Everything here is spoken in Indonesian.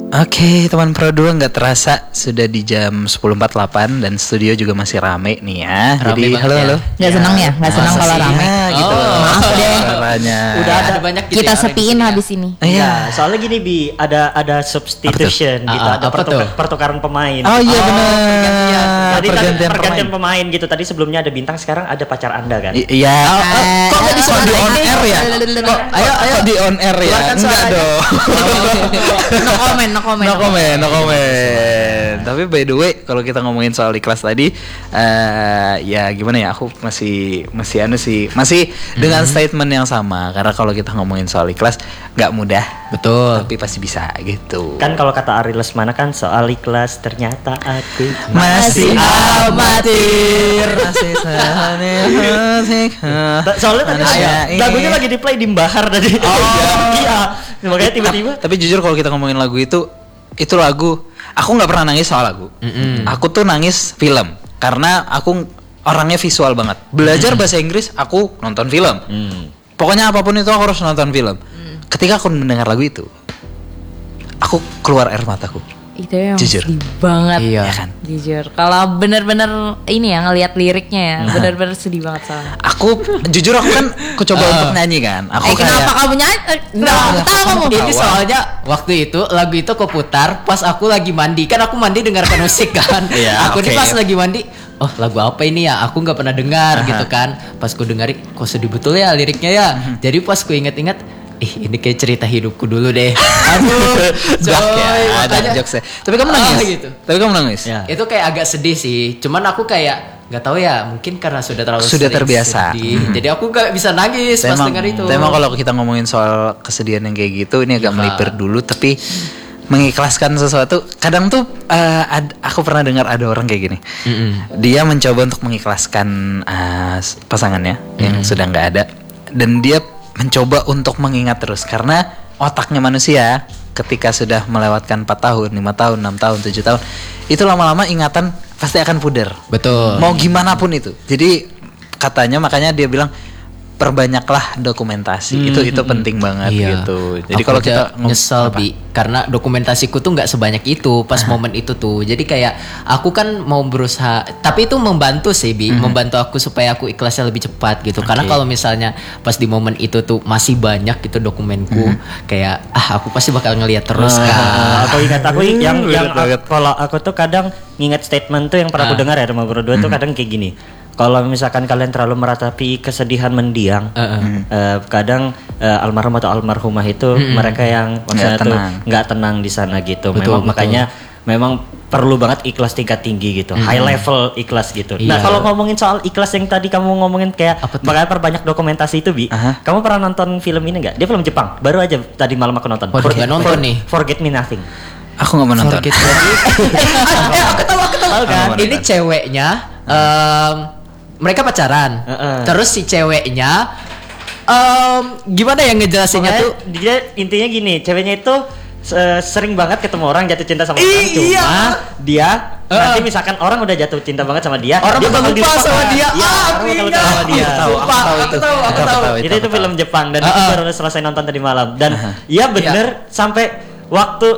Oke, teman Pro 2, nggak terasa sudah di jam 10.48 dan studio juga masih rame nih ya. Rame Jadi banget halo ya. halo. Nggak senang ya? Nggak senang Masa kalau sih? rame. Ya, gitu. Maaf deh. Suaranya. Udah ada banyak gitu Kita ya, sepiin di sini ya. habis ini. Iya. Soalnya gini Bi, ada substitution Apa tuh? gitu, ada Apa tuh? pertukaran pemain. Oh iya benar. Tadi Pergantian pergantian pemain. pemain gitu. Tadi sebelumnya ada bintang, sekarang ada pacar Anda kan? Iya. Kok nggak bisa di on air ya? Ayo di on air ya? Keluarkan Enggak suaranya. dong. No comment, no comment. No comment, no comment. Tapi by the way, kalau kita ngomongin soal ikhlas tadi, ya gimana ya? Aku masih dengan statement yang sama. Karena kalau kita ngomongin soal ikhlas, nggak mudah, Betul. tapi pasti bisa gitu. Kan kalau kata Ari Lesmana kan soal ikhlas ternyata aku Masih amatir. masih Soalnya tadi lagunya lagi di play di Mbahar tadi. Iya. Makanya tiba-tiba Tapi jujur kalau kita ngomongin lagu itu lagu, aku nggak pernah nangis soal lagu. Aku tuh nangis film karena aku orangnya visual banget. Belajar bahasa Inggris, aku nonton film. Pokoknya apapun itu aku harus nonton film. Ketika aku mendengar lagu itu, aku keluar air mataku. Itu yang Jujur. sedih banget. Iya. Ya kan? Jujur. Kalau bener-bener ini ya ngelihat liriknya ya, bener-bener sedih banget soalnya. Aku jujur aku kan coba untuk nyanyi kan. Aku Kenapa kamu nyanyi? Kenapa kamu? Ini soalnya waktu itu lagu itu keputar pas aku lagi mandi. Kan aku mandi dengarkan musik kan. Iya, Aku nih oke. pas lagi mandi, oh lagu apa ini ya? Aku nggak pernah dengar gitu kan. Pas ku dengerin, kok sedih betul ya liriknya ya. Jadi pas ku inget-inget, ini kayak cerita hidupku dulu deh. Aduh, Dark ya, ada makanya- jokesnya. Tapi kamu nangis? gitu. Tapi kamu nangis? Ya. Itu kayak agak sedih sih. Cuman aku kayak nggak tahu ya, mungkin karena sudah terlalu Sudah sering terbiasa. sedih. Jadi aku nggak bisa nangis pas denger itu. Emang kalau kita ngomongin soal kesedihan yang kayak gitu, ini agak melipir dulu, tapi mengikhlaskan sesuatu. Kadang tuh aku pernah dengar ada orang kayak gini. Dia mencoba untuk mengikhlaskan pasangannya yang sudah nggak ada, dan dia mencoba untuk mengingat terus karena otaknya manusia ketika sudah melewatkan 4 tahun, 5 tahun, 6 tahun, 7 tahun, itu lama-lama ingatan pasti akan pudar. Betul. Mau gimana pun itu. Jadi katanya makanya dia bilang perbanyaklah dokumentasi. Itu penting banget gitu. Jadi Aku kalau aja kita nyesel Bi, karena dokumentasiku tuh nggak sebanyak itu pas momen itu tuh. Jadi kayak aku kan mau berusaha, tapi itu membantu sih Bi, membantu aku supaya aku ikhlasnya lebih cepat gitu. Karena kalau misalnya pas di momen itu tuh masih banyak gitu dokumenku, kayak aku pasti bakal ngeliat terus kan. aku ingat yang Bener banget. kalau aku tuh kadang nginget statement tuh yang pernah aku dengar ya sama berdua tuh kadang kayak gini. Kalau misalkan kalian terlalu meratapi kesedihan mendiang, kadang almarhum atau almarhumah itu mereka yang maksudnya tuh tenang. nggak tenang di sana gitu. Betul, betul. Makanya memang perlu banget ikhlas tingkat tinggi gitu, high level ikhlas gitu. Nah Iya. kalau ngomongin soal ikhlas yang tadi kamu ngomongin kayak Apa tuh? makanya perbanyak dokumentasi itu Bi, kamu pernah nonton film ini nggak? Dia film Jepang, baru aja tadi malam aku nonton. Waduh, nggak nonton nih. Forget Me Nothing. aku nggak mau nonton. Forget aku tahu. Tahu kan? Apa Ini ceweknya mereka pacaran. Terus si ceweknya gimana ya ngejelasinnya Pokoknya tuh? dia intinya gini, ceweknya itu sering banget ketemu orang jatuh cinta sama orang, cuma Iya. dia nanti misalkan orang udah jatuh cinta banget sama dia, Orang dia bakal lupa dilupakan. sama dia. Iya, orang bakal lupa Iya. sama dia. Aku tahu. Itu film Jepang dan itu baru selesai nonton tadi malam dan ya bener sampai waktu